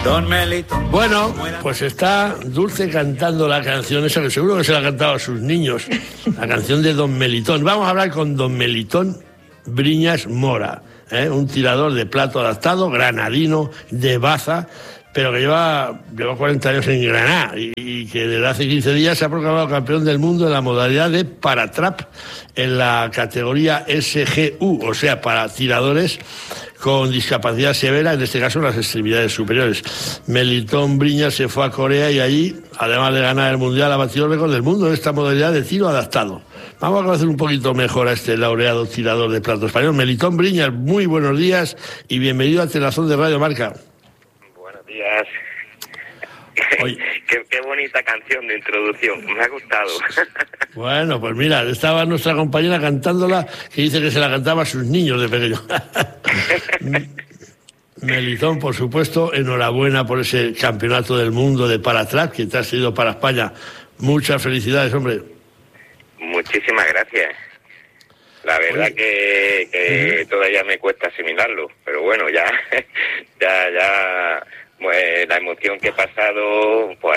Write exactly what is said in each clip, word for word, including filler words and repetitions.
Don Melito. Bueno, pues está Dulce cantando la canción esa, que seguro que se la ha cantado a sus niños, la canción de Don Melitón. Vamos a hablar con Don Melitón Briñas Mora, ¿eh? Un tirador de plato adaptado, granadino, de Baza, pero que lleva, lleva cuarenta años en Granada y, y que desde hace quince días se ha proclamado campeón del mundo en la modalidad de paratrap en la categoría S G U, o sea, para tiradores con discapacidad severa, en este caso en las extremidades superiores. Melitón Briñas se fue a Corea y allí, además de ganar el mundial, ha batido el récord del mundo en esta modalidad de tiro adaptado. Vamos a conocer un poquito mejor a este laureado tirador de plato español. Melitón Briñas, muy buenos días y bienvenido a Telazón de Radio Marca. Buenos días. Oye. Qué, qué bonita canción de introducción, me ha gustado. Bueno, pues mira, estaba nuestra compañera cantándola, que dice que se la cantaba a sus niños de pequeño. Melitón, por supuesto, enhorabuena por ese campeonato del mundo de paratrap que te has ido para España. Muchas felicidades, hombre. Muchísimas gracias. La verdad Oye. que, que uh-huh. todavía me cuesta asimilarlo, pero bueno, ya, ya, ya, pues la emoción que he pasado, pues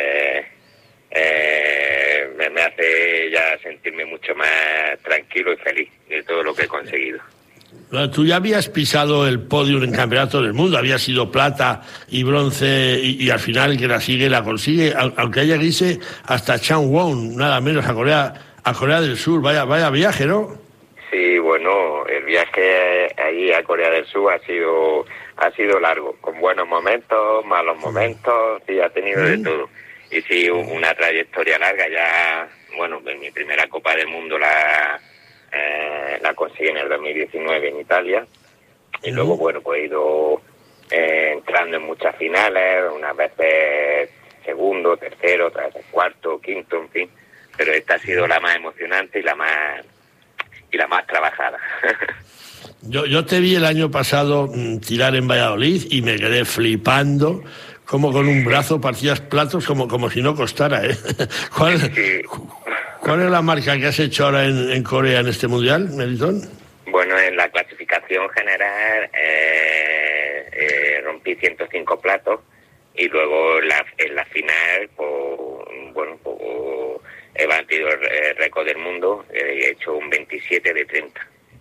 eh, me, me hace ya sentirme mucho más tranquilo y feliz de todo lo que he conseguido. Tú ya habías pisado el podio en campeonatos del mundo, habías sido plata y bronce y, y al final el que la sigue la consigue, aunque haya que irse hasta Changwon, nada menos a Corea, a Corea del Sur. Vaya, vaya viaje, ¿no? Sí, bueno, el viaje ahí a Corea del Sur ha sido ha sido largo, con buenos momentos, malos momentos, sí, ha tenido de todo. Y sí, una trayectoria larga. Ya, bueno, en mi primera Copa del Mundo la eh, la conseguí en el dos mil diecinueve en Italia, y uh-huh. luego, bueno, pues he ido eh, entrando en muchas finales, unas veces segundo, tercero, otras veces cuarto, quinto, en fin, pero esta ha sido la más emocionante y la más y la más trabajada. Yo, yo te vi el año pasado mmm, tirar en Valladolid y me quedé flipando, como con un brazo partías platos como, como si no costara, ¿eh? ¿Cuál, sí. ¿Cuál es la marca que has hecho ahora en, en Corea en este mundial, Melitón? Bueno, en la clasificación general eh, eh, rompí ciento cinco platos y luego la, en la final, pues, bueno, pues, he batido el récord del mundo, he hecho un veintisiete de treinta.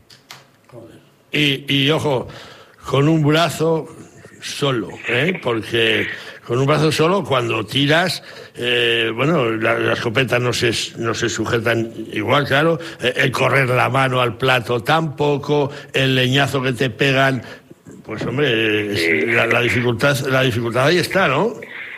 Y, y ojo, con un brazo solo, ¿eh? Porque con un brazo solo, cuando tiras, eh, bueno, la, las escopetas no se, no se sujetan igual, claro, eh, el correr la mano al plato tampoco, el leñazo que te pegan, pues hombre, sí. la, la dificultad, la dificultad ahí está, ¿no?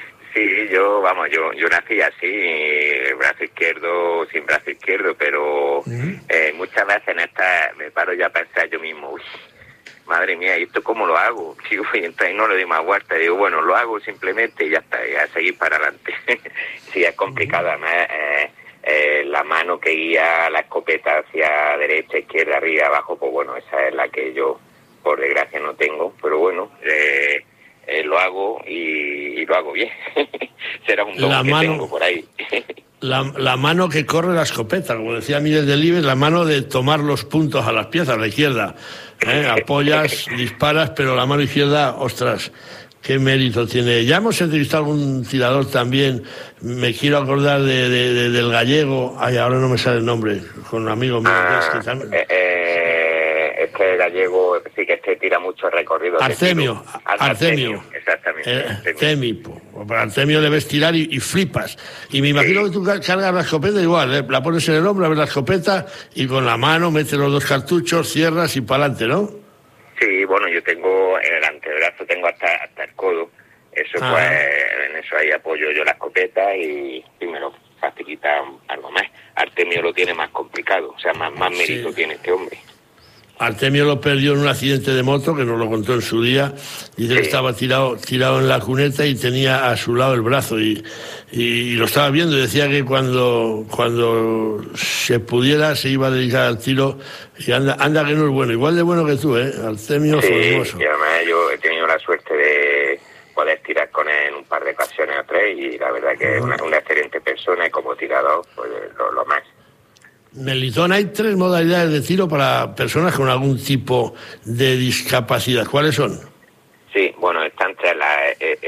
Sí, yo, vamos, yo yo nací así, el brazo izquierdo, sin brazo izquierdo, pero uh-huh. eh, muchas veces en esta me paro ya a pensar yo mismo, uy, madre mía, ¿y esto cómo lo hago? Digo, y entonces no le doy más vuelta, digo, bueno, lo hago simplemente y ya está, y a seguir para adelante. Sí, es complicado, además, eh, eh, la mano que guía la escopeta hacia derecha, izquierda, arriba, abajo, pues bueno, esa es la que yo, por desgracia, no tengo, pero bueno, eh, Eh, lo hago y, y lo hago bien. Será un don que mano, tengo por ahí. la, la mano que corre la escopeta, como decía Miguel Delibes, la mano de tomar los puntos a las piezas, la izquierda. ¿eh? Apoyas, disparas, pero la mano izquierda, ostras, qué mérito tiene. Ya hemos entrevistado a algún tirador también, me quiero acordar de, de, de, del gallego, ay, ahora no me sale el nombre, con un amigo mío. Ah, que también... eh, eh... Este gallego sí que este tira mucho recorrido. Artemio, Artemio, Artemio, exactamente. Eh, Artemio. Para Artemio le ves tirar y, y flipas. Y me imagino sí. que tú cargas la escopeta igual, ¿eh? La pones en el hombro, abres la escopeta y con la mano metes los dos cartuchos, cierras y para adelante, ¿no? Sí, bueno, yo tengo en el antebrazo, tengo hasta, hasta el codo. Eso ah. pues, en eso ahí apoyo yo la escopeta y, y me lo facilita algo más. Artemio lo tiene más complicado, o sea, más, más mérito sí. tiene este hombre. Artemio lo perdió en un accidente de moto, que nos lo contó en su día. Dice sí. que estaba tirado tirado en la cuneta y tenía a su lado el brazo. Y, y, y lo estaba viendo y decía que cuando, cuando se pudiera se iba a dedicar al tiro. Y anda, anda que no es bueno. Igual de bueno que tú, ¿eh? Artemio sí, formoso. Y además yo he tenido la suerte de poder tirar con él un par de ocasiones o tres. Y la verdad que es una, una excelente persona y como tirador, pues lo, lo más. Melitón, hay tres modalidades de tiro para personas con algún tipo de discapacidad. ¿Cuáles son? Sí, bueno, están entre la S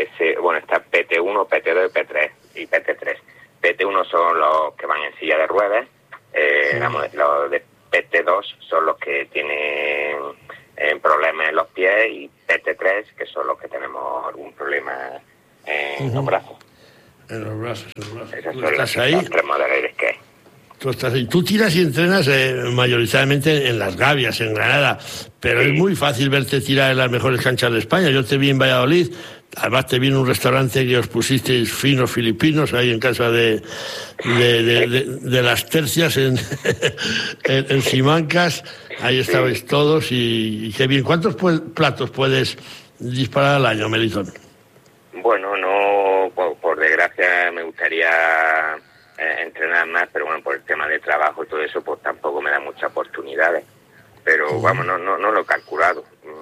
bueno, está P T uno, P T dos y P tres. Y P T tres. P T uno son los que van en silla de ruedas, eh, sí. Digamos, los de P T dos son los que tienen eh, problemas en los pies, y P T tres, que son los que tenemos algún problema en uh-huh. los brazos. En los brazos, en los brazos. Esas son las tres modalidades que hay. Tú, estás ahí. Tú tiras y entrenas eh, mayoritariamente en las Gavias, en Granada, pero sí. Es muy fácil verte tirar en las mejores canchas de España. Yo te vi en Valladolid, además te vi en un restaurante que os pusisteis finos filipinos, ahí en casa de, de, de, de, de las tercias, en, en, en Simancas, ahí estabais sí. todos, y, y qué bien. ¿Cuántos pu- platos puedes disparar al año, Melitón? Bueno, no, por, por desgracia me gustaría eh, entrenar más, pero bueno, por el tema de trabajo y todo eso, pues tampoco me da muchas oportunidades. Pero uh-huh. vamos, no, no, no lo he calculado.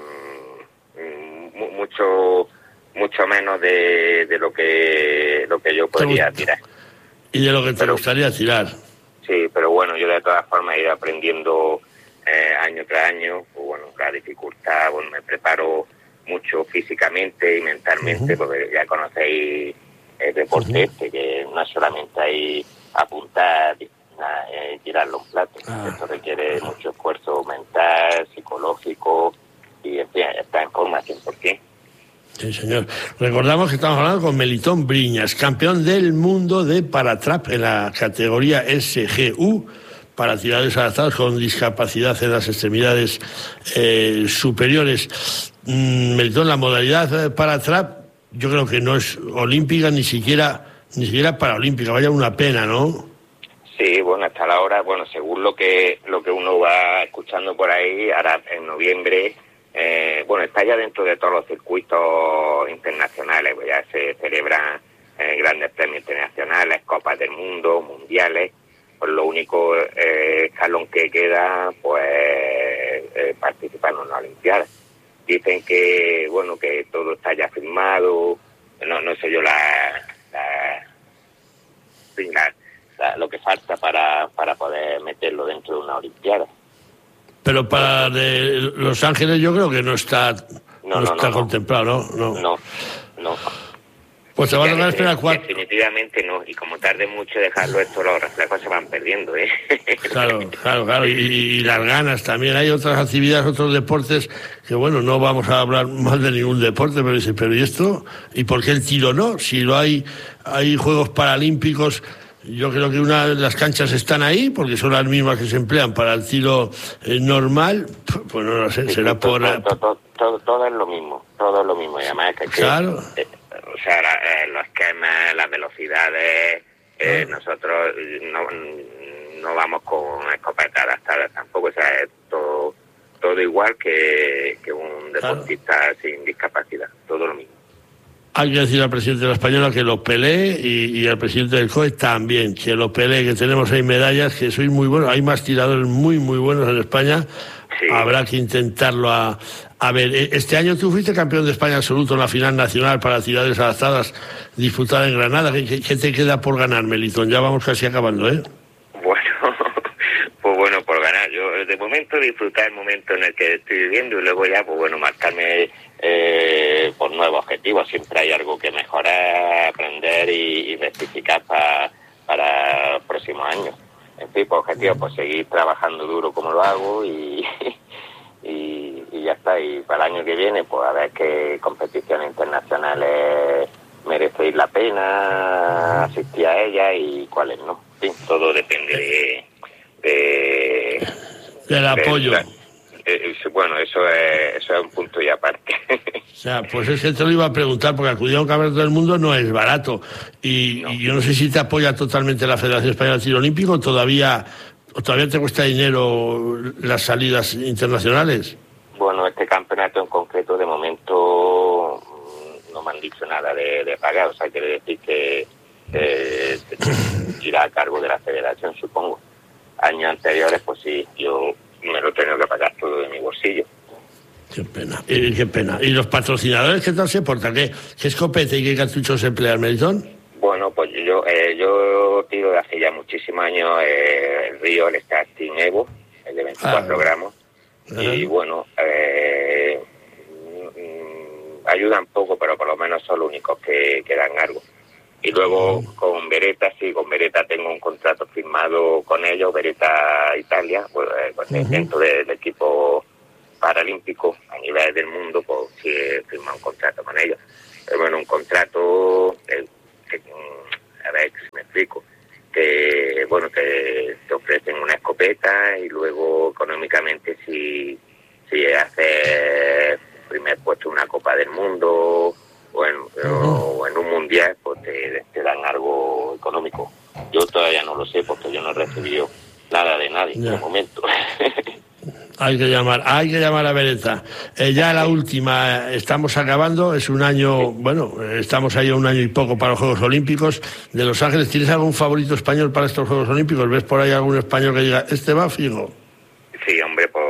Mm, mucho, mucho menos de, de lo que lo que yo podría tirar. ¿Y de lo que te pero, gustaría tirar? Sí, pero bueno, yo de todas formas he ido aprendiendo eh, año tras año. Pues bueno, la dificultad, bueno, me preparo mucho físicamente y mentalmente, uh-huh. porque ya conocéis el deporte uh-huh. este, que no es solamente ahí apuntar, eh, tirarlo un plato. Ah. Esto requiere mucho esfuerzo mental, psicológico, y en fin, está en forma cien por ciento. Sí, señor. Recordamos que estamos hablando con Melitón Briñas, campeón del mundo de paratrap en la categoría S G U, para tiradores adaptados con discapacidad en las extremidades eh, superiores. Mm, Melitón, la modalidad para trap, yo creo que no es olímpica, ni siquiera ni siquiera paraolímpica. Vaya una pena, ¿no? Sí, bueno, hasta la hora, bueno, según lo que lo que uno va escuchando por ahí, ahora en noviembre, eh, bueno, está ya dentro de todos los circuitos internacionales, pues ya se celebran eh, grandes premios internacionales, copas del mundo, mundiales. Pues lo único eh, escalón que queda, pues, eh, participar en una Olimpiada. Dicen que, bueno, que todo está ya firmado, no no sé yo la, la, la, la lo que falta para, para poder meterlo dentro de una Olimpiada. Pero para de Los Ángeles yo creo que no está, no, no, no está no, contemplado, ¿no? No, no. no. Pues se va a tocar esperar cuatro. Definitivamente no, y como tarde mucho dejarlo esto, los reflejos se van perdiendo, ¿eh? Claro, claro, claro, y, y las ganas también. Hay otras actividades, otros deportes, que bueno, no vamos a hablar mal de ningún deporte, pero dice, pero ¿y esto? ¿Y por qué el tiro no? Si lo hay, hay Juegos Paralímpicos, yo creo que una de las canchas están ahí, porque son las mismas que se emplean para el tiro eh, normal, pues no lo sé, sí, será todo, por... Todo, todo, todo, todo es lo mismo, todo es lo mismo, y además que... Claro. Que, o sea, la, eh, los esquemas, las velocidades, eh, ah. nosotros no, no vamos con escopetas adaptadas tampoco, o sea, es todo, todo igual que, que un deportista claro. sin discapacidad, todo lo mismo. Hay que decir al presidente de la Española que lo pelee y, y al presidente del C O E también, que lo pelee, que tenemos ahí medallas, que sois muy buenos, hay más tiradores muy, muy buenos en España. Sí. Habrá que intentarlo a, a ver. Este año tú fuiste campeón de España absoluto en la final nacional para tiradores adaptadas disputada en Granada. ¿Qué, qué te queda por ganar, Melitón? Ya vamos casi acabando, ¿eh? Bueno, pues bueno, por ganar. Yo de momento disfrutar el momento en el que estoy viviendo y luego ya, pues bueno, marcarme eh, por nuevos objetivos. Siempre hay algo que mejorar, aprender y, y rectificar pa, para los próximos años. En fin, por objetivo, pues seguir trabajando duro como lo hago y, y, y ya está. Y para el año que viene, pues a ver qué competiciones internacionales merece la pena asistir a ellas y cuáles no. En fin, todo depende de... de del de, apoyo. De, de, de, bueno, eso es, eso es un punto y aparte. O sea, pues es que te lo iba a preguntar, porque acudir a un campeonato del mundo no es barato. Y, no. y yo no sé si te apoya totalmente la Federación Española de Tiro Olímpico, o todavía, o todavía te cuesta dinero las salidas internacionales. Bueno, este campeonato en concreto, de momento, no me han dicho nada de, de pagar. O sea, quiere decir que eh, irá a cargo de la Federación, supongo. Años anteriores, pues sí, yo me lo he tenido que pagar todo de mi bolsillo. Qué pena, y qué pena. ¿Y los patrocinadores qué tal se portan? ¿Qué, qué escopeta y qué cartuchos emplean, Melitón? Bueno, pues yo eh, yo tiro de hace ya muchísimos años eh, el Río, el Starting Evo, el de veinticuatro ah, gramos. Ajá. Y bueno, eh, ayudan poco, pero por lo menos son los únicos que, que dan algo. Y luego con Beretta, sí, con Beretta tengo un contrato firmado con ellos, Beretta Italia, pues, pues uh-huh. dentro del equipo paralímpico a nivel del mundo, pues sí he firmado un contrato con ellos. Pero bueno, un contrato, eh, que, a ver si me explico, que bueno, que te ofrecen una escopeta y luego económicamente si, si haces primer puesto en una Copa del Mundo o en, uh-huh. o en un mundial, pues te, te dan algo económico. Yo todavía no lo sé porque yo no he recibido nada de nadie yeah. en el momento. Hay que llamar, hay que llamar a Beretta. Eh, ya la última, estamos acabando, es un año, bueno, estamos ahí a un año y poco para los Juegos Olímpicos de Los Ángeles. ¿Tienes algún favorito español para estos Juegos Olímpicos? ¿Ves por ahí algún español que diga, este va fijo? Sí, hombre, por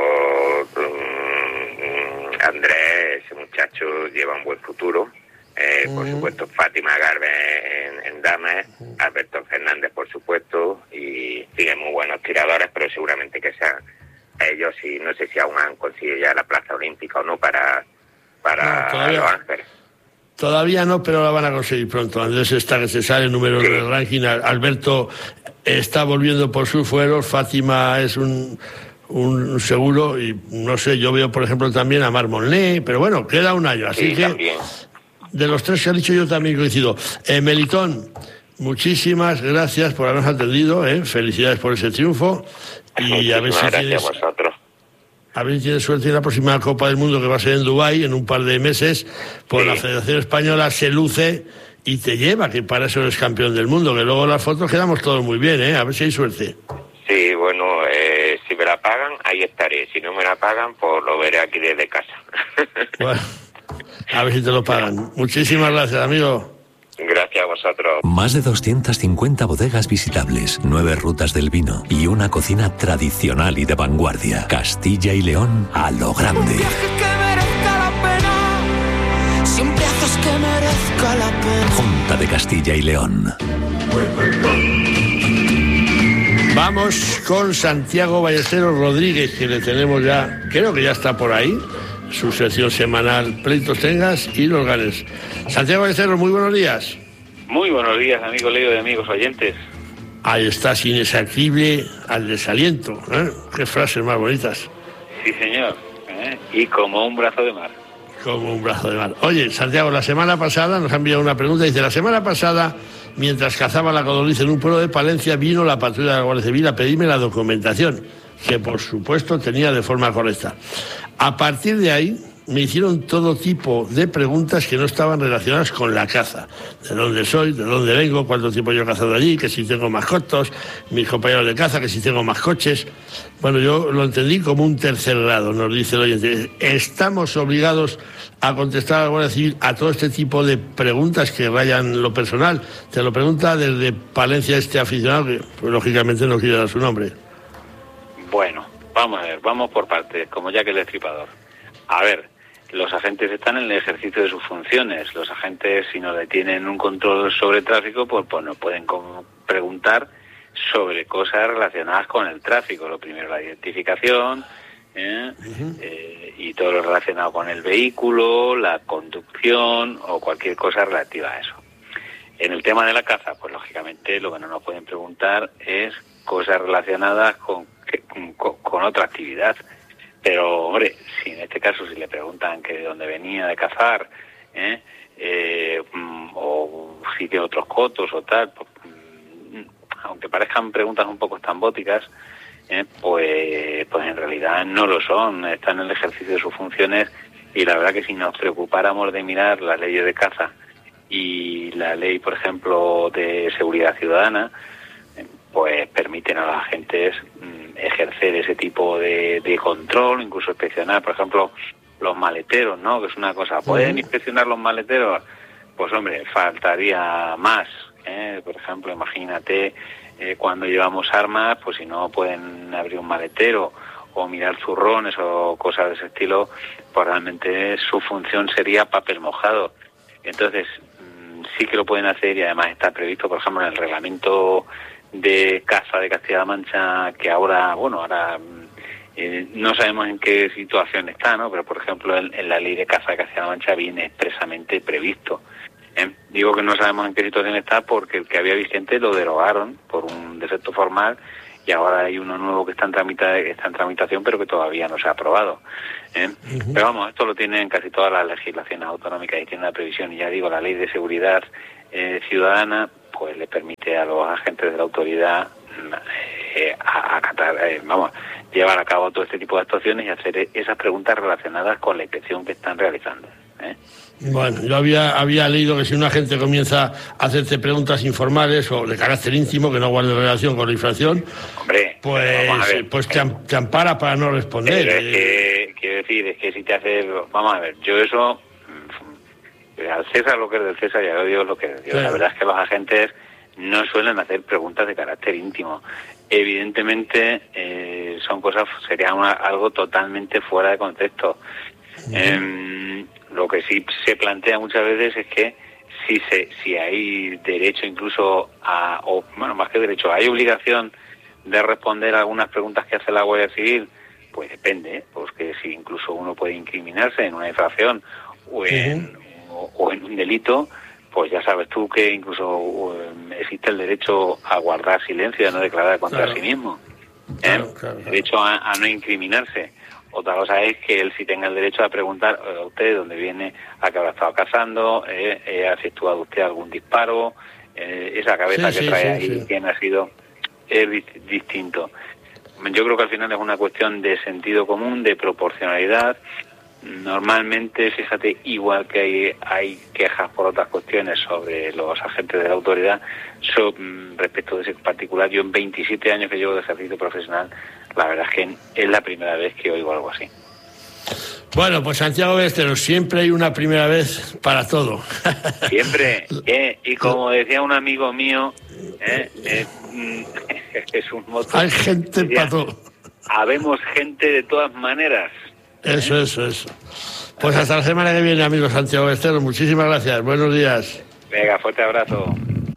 um, Andrés, ese muchacho lleva un buen futuro. Eh, mm. Por supuesto, Fátima Garbe en, en damas, mm. Alberto Fernández, por supuesto, y tiene muy buenos tiradores, pero seguramente que sean ellos, y no sé si aún han conseguido ya la plaza olímpica o no para, para no, todavía, Los Ángeles. Todavía no, pero la van a conseguir pronto. Andrés está que se sale el número sí. del ranking. Alberto está volviendo por sus fueros. Fátima es un, un seguro, y no sé, yo veo por ejemplo también a Mar Molné, pero bueno, queda un año, así sí, que también. De los tres que han dicho yo también coincido. Eh, Melitón, muchísimas gracias por habernos atendido, eh. Felicidades por ese triunfo. Y a ver si tienes, a ver si tienes suerte en la próxima Copa del Mundo, que va a ser en Dubái en un par de meses, pues sí. La Federación Española se luce y te lleva, que para eso eres campeón del mundo, que luego las fotos quedamos todos muy bien, ¿eh? A ver si hay suerte. Sí, bueno, eh, si me la pagan, ahí estaré. Si no me la pagan, pues lo veré aquí desde casa. Bueno, a ver si te lo pagan. Muchísimas gracias, amigo. Gracias a vosotros. Más de doscientas cincuenta bodegas visitables, nueve rutas del vino y una cocina tradicional y de vanguardia. Castilla y León a lo grande. Un viaje que merezca la pena. Siempre haces que merezca la pena. Junta de Castilla y León. Vamos con Santiago Ballesteros Rodríguez, que le tenemos ya, creo que ya está por ahí, su sección semanal Pleitos Tengas y los ganes. Santiago Ballesteros, muy buenos días. Muy buenos días, amigo Leo y amigos oyentes. Ahí estás, inexaquible al desaliento, ¿eh? Qué frases más bonitas. Sí, señor, ¿eh? Y como un brazo de mar. Como un brazo de mar. Oye, Santiago, la semana pasada nos ha enviado una pregunta, dice, la semana pasada, mientras cazaba la codorniz en un pueblo de Palencia, vino la patrulla de la Guardia Civil a pedirme la documentación, que por supuesto tenía de forma correcta. A partir de ahí me hicieron todo tipo de preguntas que no estaban relacionadas con la caza. De dónde soy, de dónde vengo, cuánto tiempo yo he cazado allí, que si tengo mascotas, mis compañeros de caza, que si tengo más coches. Bueno, yo lo entendí como un tercer grado, nos dice el oyente. Estamos obligados a contestar a la Guardia Civil a todo este tipo de preguntas que rayan lo personal. Te lo pregunta desde Palencia este aficionado, que pues, lógicamente no quiere dar su nombre. Bueno, vamos a ver, vamos por partes, como ya que el Destripador. A ver, los agentes están en el ejercicio de sus funciones. Los agentes, si no detienen un control sobre el tráfico, pues, pues nos pueden preguntar sobre cosas relacionadas con el tráfico. Lo primero, la identificación, ¿eh? Uh-huh. eh, y todo lo relacionado con el vehículo, la conducción o cualquier cosa relativa a eso. En el tema de la caza, pues lógicamente lo que no nos pueden preguntar es cosas relacionadas con, con, con otra actividad. Pero, hombre, si en este caso si le preguntan que de dónde venía de cazar, ¿eh? Eh, o si tiene otros cotos o tal, pues, aunque parezcan preguntas un poco estambóticas, ¿eh? pues, pues en realidad no lo son, están en el ejercicio de sus funciones, y la verdad que si nos preocupáramos de mirar las leyes de caza y la ley, por ejemplo, de seguridad ciudadana, pues permiten a los agentes mmm, ejercer ese tipo de, de control, incluso inspeccionar, por ejemplo, los maleteros, ¿no? Que es una cosa, ¿pueden inspeccionar los maleteros? Pues hombre, faltaría más, ¿eh? Por ejemplo, imagínate eh, cuando llevamos armas, pues si no pueden abrir un maletero o mirar zurrones o cosas de ese estilo, pues realmente su función sería papel mojado. Entonces, mmm, sí que lo pueden hacer, y además está previsto, por ejemplo, en el reglamento de caza de Castilla-La Mancha, que ahora, bueno, ahora Eh, no sabemos en qué situación está, ¿no? Pero, por ejemplo, en, en la ley de caza de Castilla-La Mancha viene expresamente previsto. ¿eh? Digo que no sabemos en qué situación está porque el que había vigente lo derogaron por un defecto formal y ahora hay uno nuevo que está en, tramita, está en tramitación pero que todavía no se ha aprobado. ¿eh? Uh-huh. Pero vamos, esto lo tienen casi todas las legislaciones autonómicas y tiene una previsión. Y ya digo, la ley de seguridad eh, ciudadana pues le permite a los agentes de la autoridad eh, a, acatar, eh, vamos, llevar a cabo todo este tipo de actuaciones y hacer esas preguntas relacionadas con la inspección que están realizando. ¿eh? Bueno, yo había había leído que si un agente comienza a hacerte preguntas informales o de carácter íntimo que no guarde relación con la infracción, hombre, pues, ver, pues te, te ampara para no responder. Es que, quiero decir, es que si te hace... Vamos a ver, yo eso... Al César lo que es del César y a Dios lo que es de Dios. Claro. La verdad es que los agentes no suelen hacer preguntas de carácter íntimo. Evidentemente eh, son cosas, sería una, algo totalmente fuera de contexto. Uh-huh. Eh, lo que sí se plantea muchas veces es que si se si hay derecho incluso a, o bueno, más que derecho, hay obligación de responder a algunas preguntas que hace la Guardia Civil, pues depende, ¿eh? Porque si incluso uno puede incriminarse en una infracción o en, uh-huh. o, o en un delito, pues ya sabes tú que incluso uh, existe el derecho a guardar silencio y a no declarar contra claro. sí mismo. ¿eh? Claro, claro, claro. Derecho a, a no incriminarse. Otra cosa es que él sí tenga el derecho a preguntar a usted dónde viene, a qué habrá estado cazando, eh, eh, ha efectuado usted algún disparo, eh, esa cabeza sí, que sí, trae sí, ahí, sí. quién ha sido, es distinto. Yo creo que al final es una cuestión de sentido común, de proporcionalidad. Normalmente, fíjate, igual que hay, hay quejas por otras cuestiones sobre los agentes de la autoridad, so, respecto de ese particular, yo en veintisiete años que llevo de ejercicio profesional, la verdad es que es la primera vez que oigo algo así. Bueno, pues Santiago Ballesteros, siempre hay una primera vez para todo. Siempre, ¿eh? Y como decía un amigo mío, ¿eh? Eh, es un moto. Hay gente para todo. Habemos gente de todas maneras. Eso, eso, eso. Pues hasta la semana que viene, amigo Santiago Ballesteros. Muchísimas gracias. Buenos días. Venga, fuerte abrazo.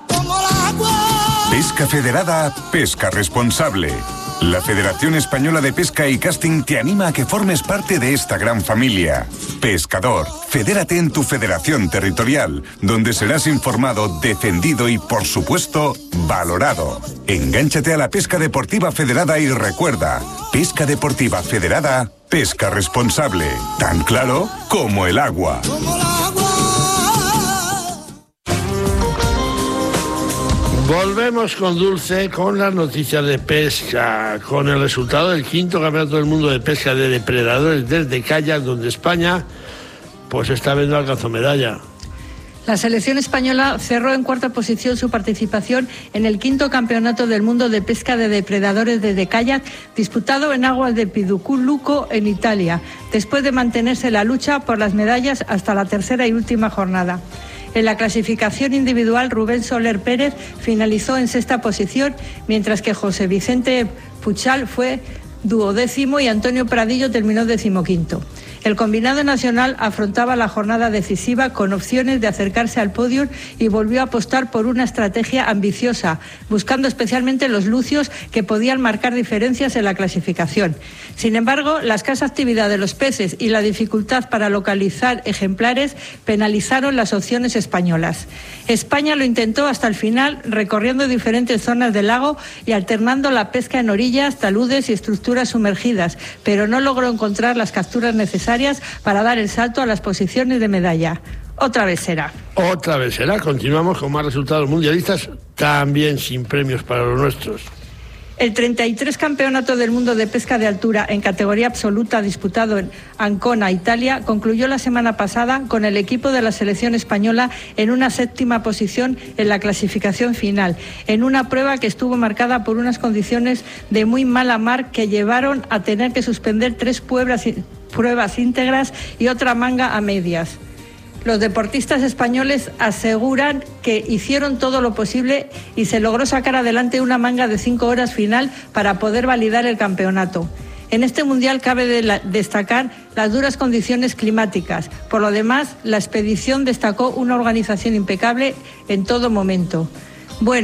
Pesca Federada, pesca responsable. La Federación Española de Pesca y Casting te anima a que formes parte de esta gran familia. Pescador, fedérate en tu federación territorial, donde serás informado, defendido y, por supuesto, valorado. Engánchate a la pesca deportiva federada y recuerda, pesca deportiva federada, pesca responsable. Tan claro como el agua. Volvemos con Dulce con las noticias de pesca, con el resultado del quinto campeonato del mundo de pesca de depredadores desde kayak, donde España pues esta vez no alcanzó medalla. La selección española cerró en cuarta posición su participación en el quinto campeonato del mundo de pesca de depredadores desde kayak, disputado en aguas de Pidocco, en Italia, después de mantenerse la lucha por las medallas hasta la tercera y última jornada. En la clasificación individual, Rubén Soler Pérez finalizó en sexta posición, mientras que José Vicente Puchal fue duodécimo y Antonio Pradillo terminó decimoquinto. El combinado nacional afrontaba la jornada decisiva con opciones de acercarse al podio y volvió a apostar por una estrategia ambiciosa, buscando especialmente los lucios que podían marcar diferencias en la clasificación. Sin embargo, la escasa actividad de los peces y la dificultad para localizar ejemplares penalizaron las opciones españolas. España lo intentó hasta el final, recorriendo diferentes zonas del lago y alternando la pesca en orillas, taludes y estructuras sumergidas, pero no logró encontrar las capturas necesarias para dar el salto a las posiciones de medalla. Otra vez será. Otra vez será. Continuamos con más resultados mundialistas, también sin premios para los nuestros. El treinta y tres Campeonato del Mundo de Pesca de Altura en categoría absoluta disputado en Ancona, Italia, concluyó la semana pasada con el equipo de la selección española en una séptima posición en la clasificación final, en una prueba que estuvo marcada por unas condiciones de muy mala mar que llevaron a tener que suspender tres pruebas, pruebas íntegras y otra manga a medias. Los deportistas españoles aseguran que hicieron todo lo posible y se logró sacar adelante una manga de cinco horas final para poder validar el campeonato. En este mundial cabe de la, destacar las duras condiciones climáticas. Por lo demás, la expedición destacó una organización impecable en todo momento. Bueno,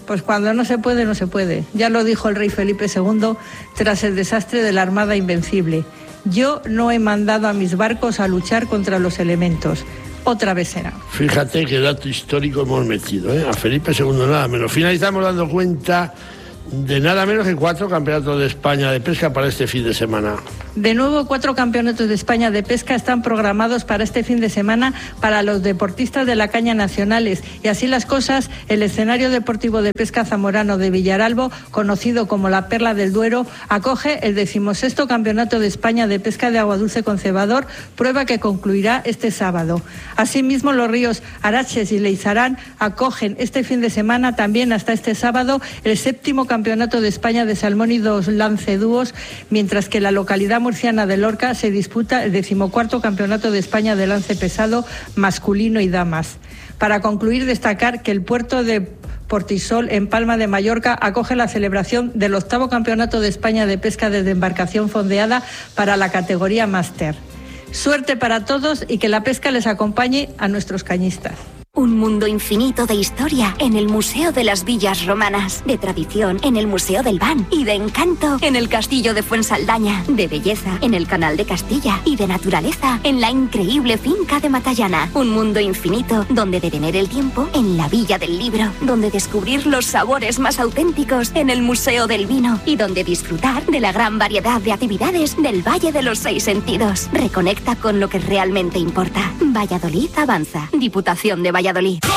Pues cuando no se puede, no se puede. Ya lo dijo el rey Felipe segundo tras el desastre de la Armada Invencible. Yo no he mandado a mis barcos a luchar contra los elementos. Otra vez será. Fíjate qué dato histórico hemos metido, ¿eh? A Felipe segundo nada menos. Finalizamos dando cuenta de nada menos que cuatro campeonatos de España de pesca para este fin de semana. De nuevo, cuatro campeonatos de España de pesca están programados para este fin de semana para los deportistas de la caña nacionales. Y así las cosas, el escenario deportivo de pesca zamorano de Villaralbo, conocido como la Perla del Duero, acoge el decimosexto Campeonato de España de pesca de agua dulce con cebador, prueba que concluirá este sábado. Asimismo, los ríos Araches y Leizarán acogen este fin de semana, también hasta este sábado, el séptimo Campeonato de España de salmón y dos lancedúos, mientras que la localidad murciana de Lorca se disputa el decimocuarto Campeonato de España de lance pesado masculino y damas. Para concluir, destacar que el puerto de Portisol, en Palma de Mallorca, acoge la celebración del octavo Campeonato de España de pesca desde embarcación fondeada para la categoría máster. Suerte para todos y que la pesca les acompañe a nuestros cañistas. Un mundo infinito de historia en el Museo de las Villas Romanas, de tradición en el Museo del Ban y de encanto en el Castillo de Fuensaldaña, de belleza en el Canal de Castilla y de naturaleza en la increíble finca de Matallana. Un mundo infinito donde detener el tiempo en la Villa del Libro, donde descubrir los sabores más auténticos en el Museo del Vino y donde disfrutar de la gran variedad de actividades del Valle de los Seis Sentidos. Reconecta con lo que realmente importa. Valladolid avanza. Diputación de Valladolid.